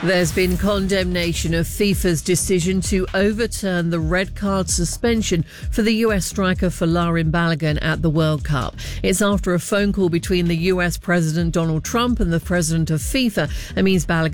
There's been condemnation of FIFA's decision to overturn the red card suspension for the US striker Folarin Balogun at the World Cup. It's after a phone call between the US President Donald Trump and the president of FIFA. It means Balogun